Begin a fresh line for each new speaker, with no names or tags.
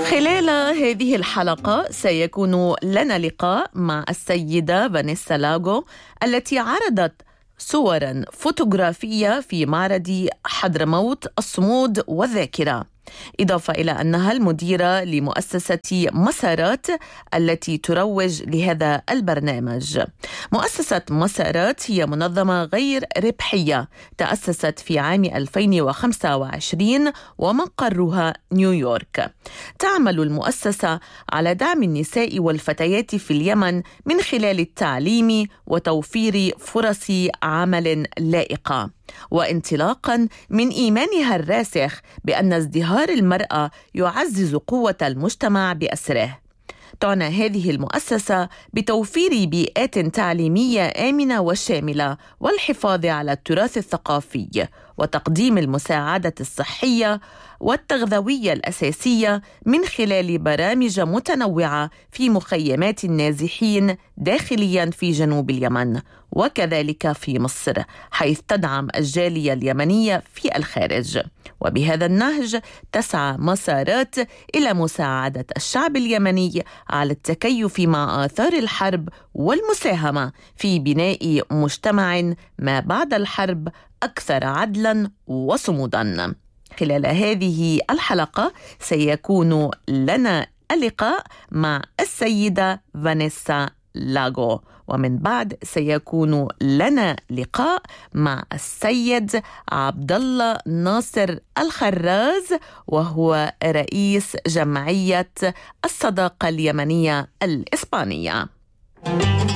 خلال هذه الحلقة سيكون لنا لقاء مع السيدة فانيسا لاغو التي عرضت صوراً فوتوغرافية في معرض حضرموت الصمود والذاكرة، إضافة إلى أنها المديرة لمؤسسة مسارات التي تروج لهذا البرنامج. مؤسسة مسارات هي منظمة غير ربحية تأسست في عام 2025 ومقرها نيويورك. تعمل المؤسسة على دعم النساء والفتيات في اليمن من خلال التعليم وتوفير فرص عمل لائقة، وانطلاقا من إيمانها الراسخ بأن ازدهار المرأة يعزز قوة المجتمع بأسره. تعنى هذه المؤسسة بتوفير بيئات تعليمية آمنة وشاملة والحفاظ على التراث الثقافي وتقديم المساعدة الصحية والتغذوية الأساسية من خلال برامج متنوعة في مخيمات النازحين داخليا في جنوب اليمن وكذلك في مصر، حيث تدعم الجالية اليمنية في الخارج. وبهذا النهج تسعى مسارات إلى مساعدة الشعب اليمني على التكيف مع آثار الحرب والمساهمة في بناء مجتمع ما بعد الحرب أكثر عدلا وصمودا. خلال هذه الحلقة سيكون لنا اللقاء مع السيدة فانيسا لاغو، ومن بعد سيكون لنا لقاء مع السيد عبد الله ناصر الخراز، وهو رئيس جمعية الصداقة اليمنية الإسبانية.